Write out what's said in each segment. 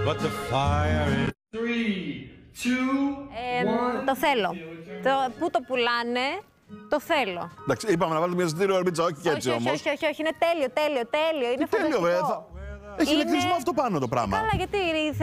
but the fire is... 3, 2, 1. Το θέλω. Πού το πουλάνε, το θέλω. Εντάξει, είπαμε να βάλουμε μια εισιτήριο ορμπίτσα, όχι και έτσι όμως. Όχι, είναι τέλειο. Είναι φανταστικό. Έχει ηλεκτρισμό αυτό πάνω το πράγμα. Καλά, γιατί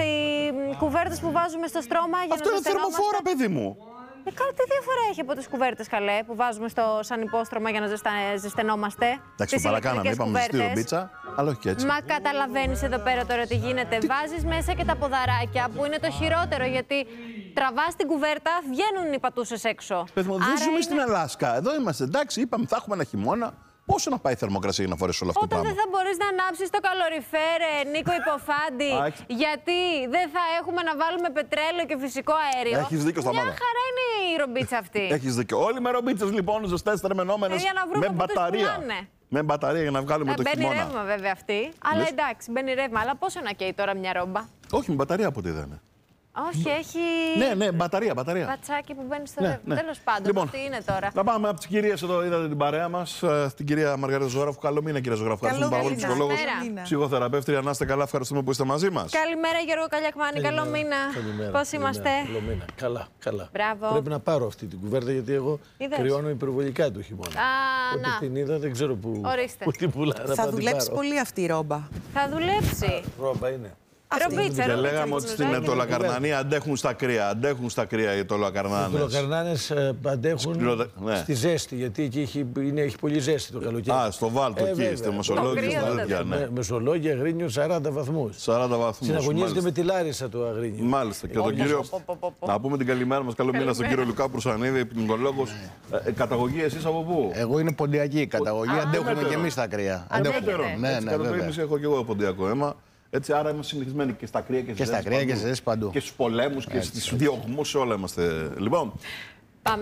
οι κουβέρτες που βάζουμε στο στρώμα για αυτό να είναι θερμοφόρα, παιδί μου. Καλά, τι διαφορά έχει από τις κουβέρτες, καλέ, που βάζουμε σαν υπόστρωμα για να ζεσθενόμαστε. Εντάξει, το παρακάναμε, είπαμε εισιτήριο πίτσα, αλλά όχι και έτσι. Μα καταλαβαίνεις εδώ πέρα τώρα τι γίνεται. Βάζεις μέσα και τα ποδαράκια που είναι το χειρότερο, γιατί τραβάς την κουβέρτα, βγαίνουν οι πατούσες έξω. Παιδί μου, δεν ζούμε στην Αλάσκα. Εδώ είμαστε. Εντάξει, είπαμε θα έχουμε ένα χειμώνα. Πόσο να πάει η θερμοκρασία για να φορέσει όλο αυτό το Όταν πράγμα. δεν θα μπορείς να ανάψεις το καλοριφέρ, Νίκο Υποφάντη, γιατί δεν θα έχουμε να βάλουμε πετρέλαιο και φυσικό αέριο. Έχεις δίκιο, Σταμάτα. Μια χαρά είναι η ρομπίτσα αυτή. Έχεις δίκιο. Όλοι με ρομπίτσες λοιπόν, ζεστές, θερμενόμενες, με μπαταρία. Με μπαταρία για να βγάλουμε το χειμώνα. Μπαίνει ρεύμα βέβαια αυτή. Αλλά εντάξει, μπαίνει ρεύμα. Αλλά πόσο να καίει τώρα μια ρόμπα. Όχι, με μπαταρία από ό,τι είδαμε. Όχι, έχει. Ναι, μπαταρία. Πατσάκι που μπαίνει στο ρεύμα. Τέλος πάντων, Λοιπόν, αυτή είναι τώρα. Να πάμε από τις κυρίες εδώ, είδατε την παρέα μας, την κυρία Μαργαρίτα Ζωγράφου. Καλό μήνα, κυρία Ζωγράφου. Ευχαριστούμε πάρα πολύ, ψυχολόγος, ψυχοθεραπεύτρια. Να είστε καλά, ευχαριστούμε που είστε μαζί μας. Καλημέρα, Γιώργο Καλιακμάνη. Καλό μήνα. Πώς είμαστε? Καλά, καλά. Μπράβο. Πρέπει να πάρω αυτή την κουβέρτα γιατί εγώ κρυώνω υπερβολικά το χειμώνα. Όταν την είδα δεν ξέρω πού την πουλάνε. Θα δουλέψει πολύ αυτή η ρόμπα. Θα δουλέψει. Ρόμπα είναι. Ρομπίτσα, και λέγαμε ότι στην Τολοκαρνανία αντέχουν στα κρύα οι Τολοκαρνάνες. Οι Τολοκαρνάνες αντέχουν στη ζέστη, γιατί εκεί έχει πολύ ζέστη το καλοκαίρι. Στο Βάλτο εκεί, στη Μεσολόγγια. Μεσολόγγια, Αγρίνιο, 40 βαθμούς. 40 βαθμούς. Συναγωνίζεται με τη Λάρισα το Αγρίνιο. Μάλιστα. Και τον κύριο. Να πούμε την καλημέρα μας, καλό μήνα στον κύριο Λουκά Προυσανίδη, επιδημιολόγος. Καταγωγή εσείς από πού? Εγώ είναι ποντιακή καταγωγή, αντέχουμε και εμείς στα κρύα. Ναι, έχω και εγώ ποντιακό αίμα. Έτσι, άρα είμαστε συνηθισμένοι και στα κρύα και στη ζέστη παντού. Και στους πολέμους και στους διωγμούς, όλα είμαστε. Λοιπόν. Πάμε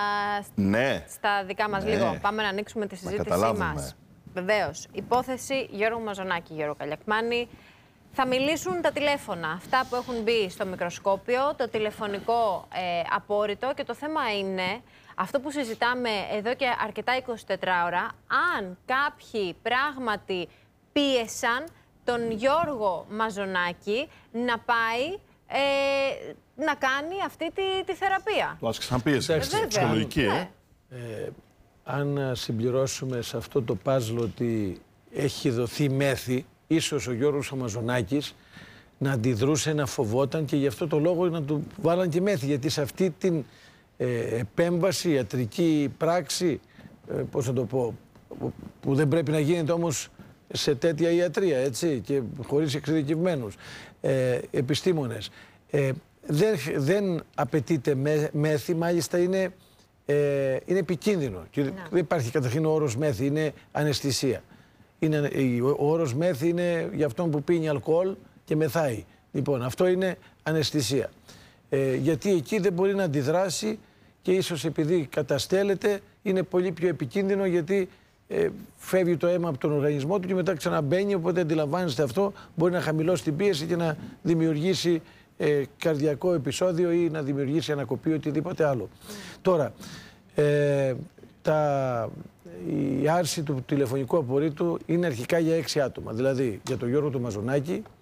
στα δικά μας λίγο. Πάμε να ανοίξουμε τη συζήτησή μας. Βεβαίως. Υπόθεση Γιώργου Μαζονάκη, Γιώργο Καλιακμάνη. Θα μιλήσουν τα τηλέφωνα, αυτά που έχουν μπει στο μικροσκόπιο, το τηλεφωνικό απόρριτο, και το θέμα είναι αυτό που συζητάμε εδώ και αρκετά 24 ώρα, αν κάποιοι πράγματι πίεσαν τον Γιώργο Μαζονάκη να πάει να κάνει αυτή τη θεραπεία. Το άσκησαν πίεση, ψυχολογική. Αν συμπληρώσουμε σε αυτό το παζλ ότι έχει δοθεί μέθη, ίσως ο Γιώργος Μαζονάκης να αντιδρούσε, να φοβόταν και γι' αυτό το λόγο να του βάλαν και μέθη. Γιατί σε αυτή την επέμβαση, ιατρική πράξη, πώς να το πω, που δεν πρέπει να γίνεται όμως σε τέτοια ιατρία, έτσι, και χωρίς εξειδικευμένους επιστήμονες. Δεν απαιτείται μέθη, μάλιστα είναι επικίνδυνο. Και δεν υπάρχει καταρχήν ο όρος μέθη, είναι αναισθησία. Ο όρος μέθη είναι για αυτόν που πίνει αλκοόλ και μεθάει. Λοιπόν, αυτό είναι αναισθησία. Γιατί εκεί δεν μπορεί να αντιδράσει και ίσως επειδή καταστέλλεται είναι πολύ πιο επικίνδυνο, γιατί φεύγει το αίμα από τον οργανισμό του και μετά ξαναμπαίνει, οπότε αντιλαμβάνεστε αυτό, μπορεί να χαμηλώσει την πίεση και να δημιουργήσει καρδιακό επεισόδιο ή να δημιουργήσει ανακοπή, οτιδήποτε άλλο. Τώρα, η άρση του τηλεφωνικού απορρίτου είναι αρχικά για 6 άτομα, δηλαδή για τον Γιώργο του Μαζονάκη,